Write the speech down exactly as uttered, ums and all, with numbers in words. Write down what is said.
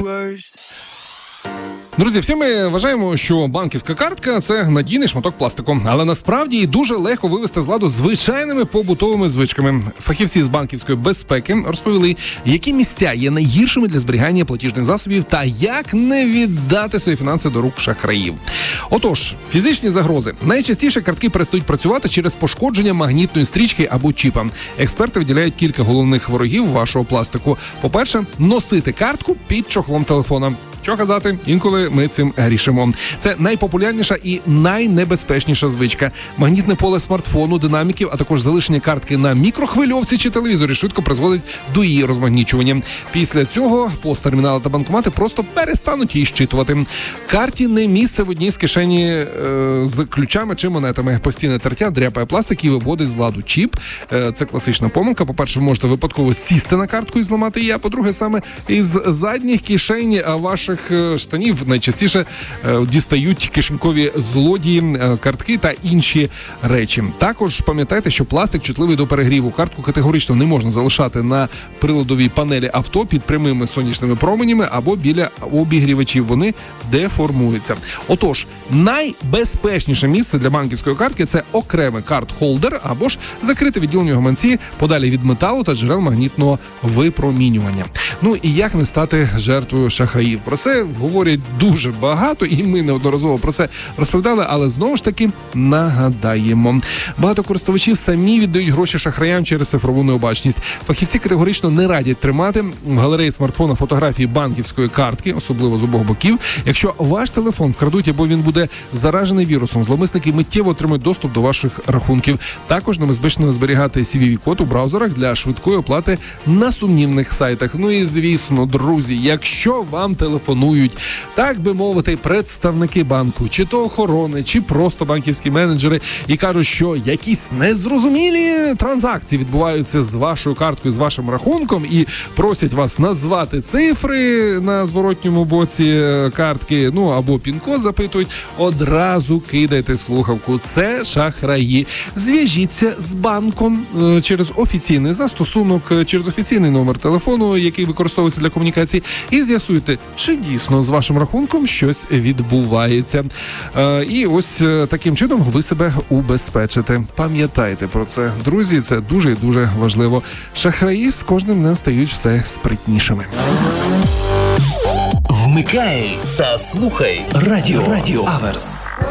Друзі, всі ми вважаємо, що банківська картка – це надійний шматок пластику. Але насправді її дуже легко вивести з ладу звичайними побутовими звичками. Фахівці з банківської безпеки розповіли, які місця є найгіршими для зберігання платіжних засобів та як не віддати свої фінанси до рук шахраїв. Отож, фізичні загрози. Найчастіше картки перестають працювати через пошкодження магнітної стрічки або чіпа. Експерти виділяють кілька головних ворогів вашого пластику. По-перше, носити картку під чохлом телефона. Що казати, інколи ми цим грішимо. Це найпопулярніша і найнебезпечніша звичка. Магнітне поле смартфону, динаміків, а також залишення картки на мікрохвильовці чи телевізорі швидко призводить до її розмагнічування. Після цього посттермінали та банкомати просто перестануть її щитувати. Карті не місце в одній з кишені е, з ключами чи монетами. Постійне тертя дряпає пластик і виводить з ладу чіп. Е, це класична помилка. По-перше, ви можете випадково сісти на картку і зламати її, а по-друге, саме із задніх кишень ваших штанів найчастіше е, дістають кишенькові злодії, е, картки та інші речі. Також пам'ятайте, що пластик чутливий до перегріву. Картку категорично не можна залишати на приладовій панелі авто під прямими сонячними променями або біля обігрівачів. Вони деформуються. Отож, найбезпечніше місце для банківської картки – це окремий карт-холдер або ж закрите відділення гаманці подалі від металу та джерел магнітного випромінювання. Ну і як не стати жертвою шахраїв? Про це говорять дуже багато, і ми неодноразово про це розповідали, але знову ж таки нагадаємо. Багато користувачів самі віддають гроші шахраям через цифрову необачність. Фахівці категорично не радять тримати в галереї смартфона фотографії банківської картки, особливо з обох боків. Якщо ваш телефон вкрадуть або він буде заражений вірусом, зловмисники миттєво отримують доступ до ваших рахунків. Також небезпечно зберігати сі ві ві-код у браузерах для швидкої оплати на сумнівних сайтах. Ну і звісно, друзі, якщо вам телефонують, так би мовити, представники банку, чи то охорони, чи просто банківські менеджери, і кажуть, що якісь незрозумілі транзакції відбуваються з вашою карткою, з вашим рахунком, і просять вас назвати цифри на зворотньому боці картки, ну або пін-код запитують, одразу кидайте слухавку. Це шахраї. Зв'яжіться з банком через офіційний застосунок, через офіційний номер телефону, який використовується для комунікації, і з'ясуйте, чи дійсно з вашим рахунком щось відбувається. Е, і ось е, таким чином ви себе убезпечите. Пам'ятайте про це, друзі, це дуже і дуже важливо. Шахраї з кожним днем стають все спритнішими. Вмикай та слухай Радіо, Радіо Аверс.